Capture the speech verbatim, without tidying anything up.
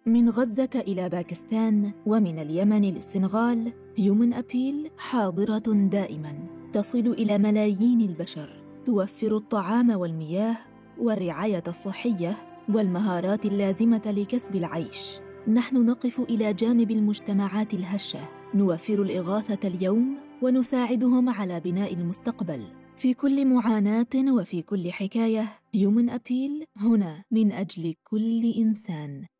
من غزة إلى باكستان ومن اليمن للسنغال، هيومن أبيل حاضرة دائماً، تصل إلى ملايين البشر، توفر الطعام والمياه والرعاية الصحية والمهارات اللازمة لكسب العيش. نحن نقف إلى جانب المجتمعات الهشة، نوفر الإغاثة اليوم ونساعدهم على بناء المستقبل. في كل معاناة وفي كل حكاية، هيومن أبيل هنا من أجل كل إنسان.